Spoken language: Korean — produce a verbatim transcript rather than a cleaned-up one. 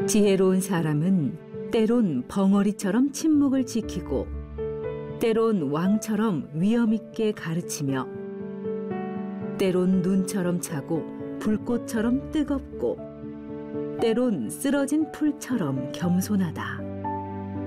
지혜로운 사람은 때론 벙어리처럼 침묵을 지키고 때론 왕처럼 위엄 있게 가르치며 때론 눈처럼 차고 불꽃처럼 뜨겁고 때론 쓰러진 풀처럼 겸손하다.